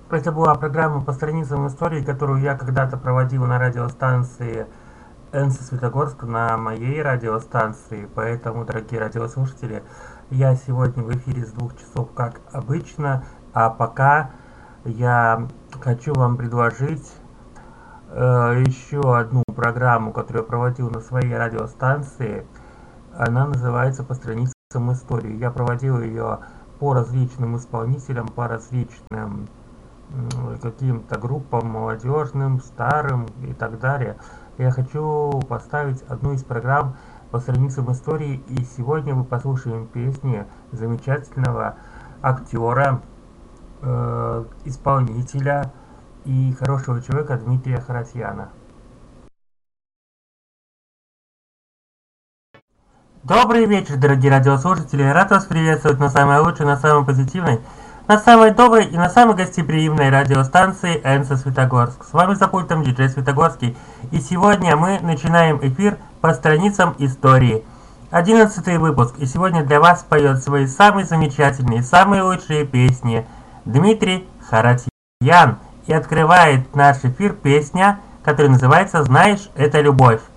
Это была программа по страницам истории, которую я когда-то проводил на радиостанции Энса Светогорск, на моей радиостанции. Поэтому, дорогие радиослушатели, я сегодня в эфире с 2 часов, как обычно. А пока я хочу вам предложить еще одну программу, которую я проводил на своей радиостанции. Она называется «По страницам истории». Я проводил ее по различным исполнителям, по различным каким-то группам молодежным, старым и так далее. Я хочу поставить одну из программ по страницам истории, и сегодня мы послушаем песни замечательного актера, исполнителя и хорошего человека Дмитрия Харатьяна. Добрый вечер, дорогие радиослушатели! Рад вас приветствовать на самой лучшей, на самой позитивной, на самой доброй и на самой гостеприимной радиостанции Энса Светогорск. С вами за пультом диджей Светогорский. И сегодня мы начинаем эфир по страницам истории. 11-й выпуск. И сегодня для вас поет свои самые замечательные, самые лучшие песни Дмитрий Харатьян. И открывает наш эфир песня, которая называется «Знаешь, это любовь».